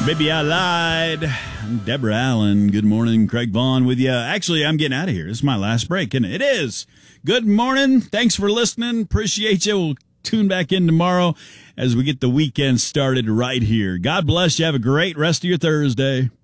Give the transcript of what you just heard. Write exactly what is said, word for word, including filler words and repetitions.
Maybe I lied. I'm Deborah Allen. Good morning. Craig Vaughn with you. Actually, I'm getting out of here. This is my last break, and it is. Good morning. Thanks for listening. Appreciate you. We'll tune back in tomorrow as we get the weekend started right here. God bless you. Have a great rest of your Thursday.